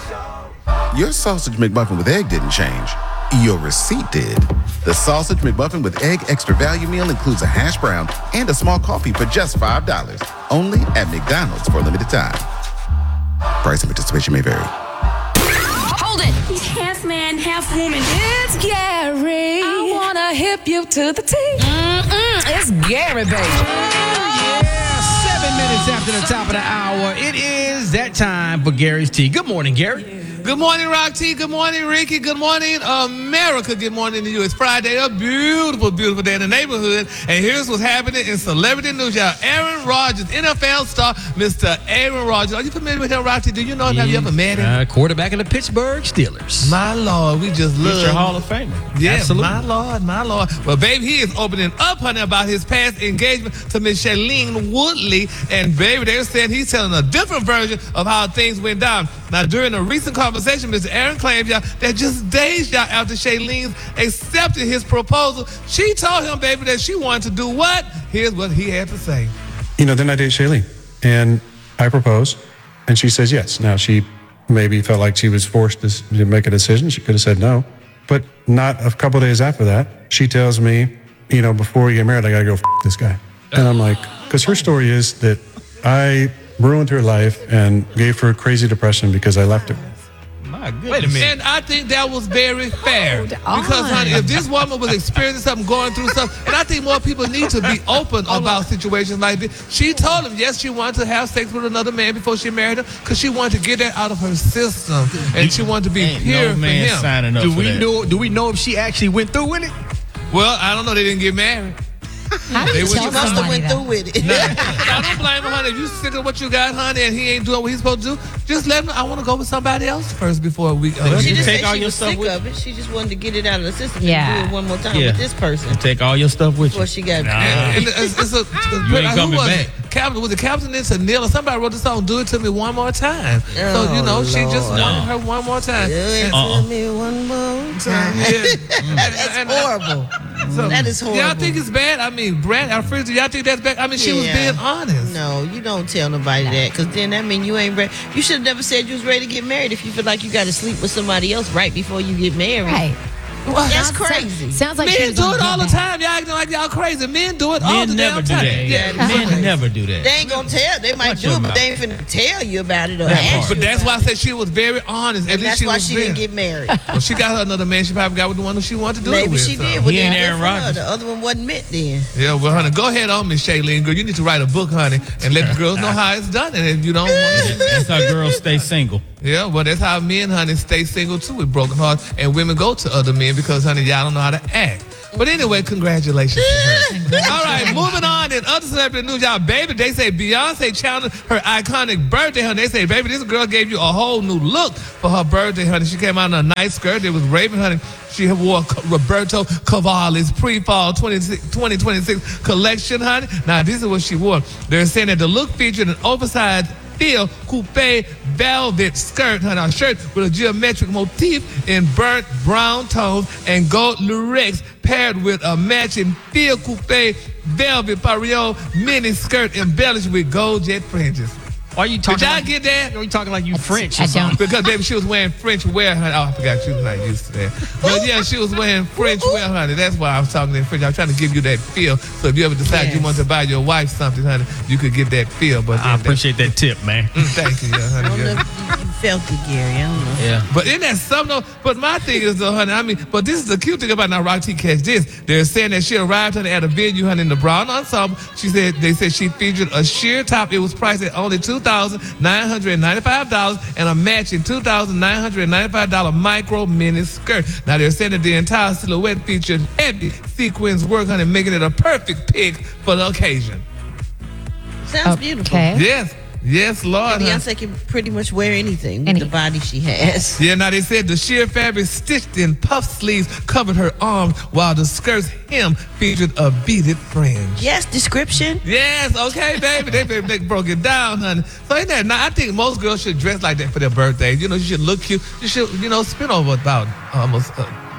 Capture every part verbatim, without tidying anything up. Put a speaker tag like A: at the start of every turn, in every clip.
A: Your sausage McMuffin with egg didn't change. Your receipt did. The Sausage McMuffin with Egg Extra Value Meal includes a hash brown and a small coffee for just five dollars. Only at McDonald's for a limited time. Price and participation may vary.
B: Hold it! He's half man, half woman. It's Gary. I wanna hip you to the T. Mm-mm, it's Gary, baby.
C: Oh, yeah. Seven minutes after the top of the hour, it is that time for Gary's Tea. Good morning, Gary.
D: Good morning, Rock T. Good morning, Ricky. Good morning, America. Good morning to you. It's Friday, a beautiful, beautiful day in the neighborhood. And here's what's happening in celebrity news, y'all. Aaron Rodgers, N F L star, Mister Aaron Rodgers. Are you familiar with him, Rock T? Do you know him? Have you ever met him?
C: Uh, quarterback of the Pittsburgh Steelers.
D: My Lord, we just love
C: Future Hall of Famer.
D: Yeah,
C: Absolutely.
D: my Lord, my Lord. Well, baby, he is opening up, honey, about his past engagement to Miss Shailene Woodley. And, baby, they're saying he's telling a different version of how things went down. Now, during a recent conversation, Mister Aaron claims, y'all, that just days, y'all, after Shailene accepted his proposal, she told him, baby, that she wanted to do what? Here's what he had to say.
E: You know, then I dated Shailene, and I proposed, and she says yes. Now, she maybe felt like she was forced to, to make a decision. She could have said no. But not a couple days after that, she tells me, you know, before you get married, I got to go f*** this guy. And I'm like, because her story is that I ruined her life and gave her crazy depression because I left her.
C: My goodness.
D: Wait a minute. And I think that was very fair. Because, honey, if this woman was experiencing something, going through something, and I think more people need to be open about situations like this. She told him, yes, she wanted to have sex with another man before she married him because she wanted to get that out of her system. And she wanted to be
C: Ain't
D: pure
C: no
D: for
C: man
D: him.
C: signing up
F: Do
C: for
F: we
C: that.
F: know? Do we know if she actually went through with it?
D: Well, I don't know. They didn't get married.
B: How do
D: They
B: you
D: went
B: tell
D: to-
G: Must have
B: somebody
G: went
B: that?
G: through with it.
D: Nah, I don't blame her, honey. If you sick of what you got, honey, and he ain't doing what he's supposed to do, just let him know, I want to go with somebody else first before we. Uh,
G: She
C: You
G: just
C: take
G: said
C: all
G: she
C: your
G: was
C: stuff
G: sick
C: with
G: of it. She just wanted to get it out of the system
B: Yeah.
G: and do it one more time
C: Yeah.
G: with this person
C: Take all your stuff with you.
G: before she got
C: Nah.
D: And it's, it's a,
C: You ain't
D: who
C: coming
D: was
C: back.
D: It? Captain, was it Captain It's a Neil or somebody wrote the song "Do It to Me One More Time"? so you know
G: Oh,
D: she just
G: Lord.
D: wanted her one more time.
G: Do it
C: Uh-uh.
G: to me one more time.
D: Yeah.
G: That's
D: And-
G: horrible.
D: so,
G: That is horrible.
D: Y'all think it's bad? I mean, Brad, our friends, do y'all think that's bad? I mean, she was
G: Yeah.
D: being honest.
G: No, you don't tell nobody that, because then that mean you ain't ready. You should have never said you was ready to get married if you feel like you got to sleep with somebody else right before you get married.
B: Right.
G: That's
B: Sounds-
G: crazy.
B: Sounds like she
D: Men
B: was
D: do
B: gonna
D: it
B: do
D: all the
B: that.
D: time. Y'all acting like y'all crazy. Men do it all
C: Men
D: the
C: never
D: damn
C: do
D: time.
C: that.
G: Yeah,
C: Men
G: crazy.
C: never do that.
G: They ain't gonna tell. They might
C: Watch
G: do
C: your
G: it, but
C: mouth.
G: they ain't finna tell you about it or
C: That
G: ask
C: part.
D: But
G: you
D: that's
G: about
D: why I
G: it.
D: said she was very honest. At
G: And
D: least
G: that's
D: she
G: why
D: was
G: she
D: very.
G: didn't get married.
D: Well, she got her another man. She probably got with the one who she wanted to do it
G: Maybe
D: with.
G: she
D: so.
G: did. Well,
C: He
G: then
C: ain't
G: good
C: Aaron
G: for her.
C: Rodgers.
G: The other one wasn't meant then.
D: Yeah, well, honey, go ahead on, Miss Shailene. Girl, you need to write a book, honey, and let the girls know how it's done. And if you don't want to,
C: That's how girls stay single.
D: yeah, well, that's how men, honey, stay single too with broken hearts, and women go to other men because, honey, y'all don't know how to act. But anyway, congratulations to her. All right, moving on. In other celebrity news, y'all, baby, they say Beyonce challenged her iconic birthday, honey. They say, baby, this girl gave you a whole new look for her birthday, honey. She came out in a nice skirt. It was Raven, honey. She wore Roberto Cavalli's pre-fall twenty twenty-six collection, honey. Now, this is what she wore. They're saying that the look featured an oversized Feel coupe velvet skirt, honey, a shirt with a geometric motif in burnt brown tones and gold lurex paired with a matching Feel coupe velvet pareo mini skirt embellished with gold jet fringes.
F: Why you
D: Did
F: talking?
D: y'all
F: like,
D: get that?
F: Are you talking like you French?
B: I
F: or something?
B: don't.
D: Because, baby, she was wearing French wear, honey. Oh, I forgot she was not used to that. But, yeah, she was wearing French wear, honey. That's why I was talking in French. I was trying to give you that feel. So if you ever decide you
G: Yes.
D: want to buy your wife something, honey, you could get that feel. But
F: I
D: then
F: appreciate that tip, man.
D: that- Thank you, yeah,
G: I
D: honey.
G: don't
D: yeah.
G: know if you, you felt it, Gary. I don't know.
C: Yeah.
D: But isn't that something though? But my thing is though, honey, I mean, but this is the cute thing about now Rock T catch this. They're saying that she arrived honey, at a venue, honey, in the Brown Ensemble. She said they said she featured a sheer top. It was priced at only two thousand nine hundred ninety-five dollars and a matching two thousand nine hundred ninety-five dollars micro mini skirt. Now they're saying that the entire silhouette featured heavy sequins work, honey, making it a perfect pick for the occasion.
G: Sounds beautiful.
B: Okay.
D: Yes. Yes, Lord. honey.
G: Beyonce can pretty much wear anything with
B: Any-
G: the body she has.
D: Yeah, now they said the sheer fabric stitched in puff sleeves covered her arms while the skirt's hem featured a beaded fringe.
G: Yes, description.
D: Yes, okay, baby. They, they, they broke it down, honey. So ain't that, now I think most girls should dress like that for their birthdays. You know, you should look cute. You should, you know, spend over about almost uh,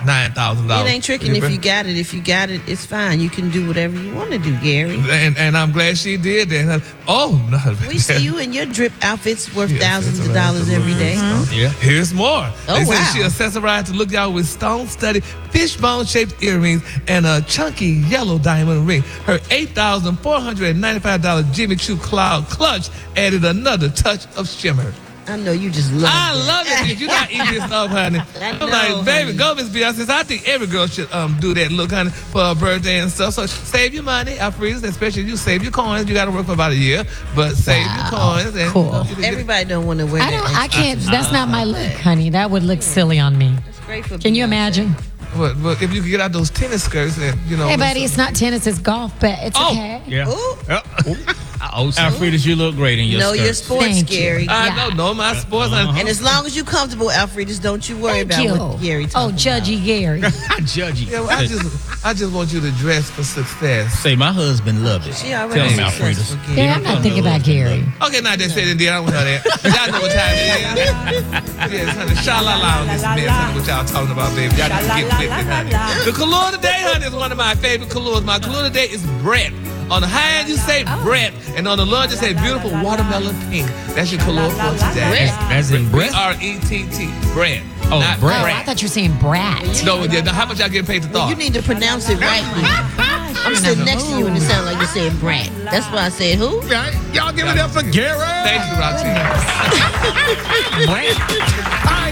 D: nine thousand dollars.
G: It ain't tricking if you got it. If you got it, it's fine. You can do whatever you want to do, Gary.
D: And, and I'm glad she did that. Oh, no.
G: We see you in your drip outfits worth
D: Yes,
G: thousands
D: it's
G: of
D: a-
G: dollars every day.
F: Yeah.
D: Here's more.
G: Oh,
D: they say
G: wow.
D: she accessorized to look y'all with stone-studded, fishbone-shaped earrings and a chunky yellow diamond ring. Her eight thousand four hundred ninety-five dollars Jimmy Choo Cloud clutch added another touch of shimmer.
G: I know you just love
D: I
G: that.
D: love it. You're not eating this stuff, honey.
G: I
D: I'm
G: know,
D: like, baby,
G: honey.
D: go, Miss Beyonce. I think every girl should um do that look, honey, for her birthday and stuff. So save your money, Alfredo, especially you save your coins. You got to work for about a year, but save your
H: Wow.
D: coins. And
H: Cool.
D: you can get-
G: Everybody don't want to wear
H: I
G: that.
H: don't. I can't. That's not my look, honey. That would look silly on me.
G: It's great for
H: Can you
G: Beyonce.
H: imagine?
D: But, but if you could get out those tennis skirts and, you know.
H: Hey, buddy, it's not tennis. It's golf, but it's
D: Oh.
H: okay.
F: Yeah.
G: Ooh,
F: Oh, Alfredus, you look great in your
G: know
F: skirt.
G: your sports,
H: Thank you.
G: Gary.
D: I
H: Yeah.
D: know, know my sports. honey.
G: And as long as you're comfortable, Alfredus, don't you worry
H: Thank
G: about
H: you.
G: what Gary
H: Oh,
G: talking
H: Judgy Gary.
F: Judgy.
D: Yeah, well, I just, I just want you to dress for success.
F: Say, my husband loved it.
G: She already
F: Tell him,
G: successful,
F: Alfredus.
G: Gary.
H: Yeah, I'm not thinking about Gary.
D: Okay, now they said it, then I don't know that. Y'all know what time it is. Yes, honey, sha-la-la on this mess, honey, what y'all talking about, baby. Y'all just get with it, honey. The color today, honey, is one of my favorite colors. My color today is Brett. On the high end, you say Brett, and on the low end, you say beautiful watermelon pink. That's your color for today.
F: As in
D: B
F: breath?
D: R E T T, Brett.
F: Oh,
D: not
F: Brett.
H: Oh, I thought you were saying brat.
D: No, yeah, now how much y'all getting paid to
G: Well,
D: thought?
G: you need to pronounce it right. I'm sitting next to you and it sounds like you're saying Brad. That's why I said who?
F: Y'all give it up for Gary.
D: Thank you, Roxanne.
F: All right,